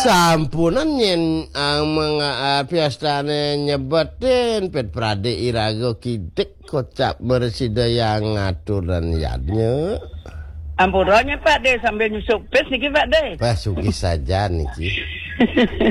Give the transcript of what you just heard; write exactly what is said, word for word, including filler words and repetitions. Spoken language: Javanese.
Sampunan yen ang mga piyastane nyebetin pet prade irago kidik kocap bersidaya ngaturan yadnya. Ampurannya Pak De sambil nyusup pes niki Pak De. Pak sugi saja niki.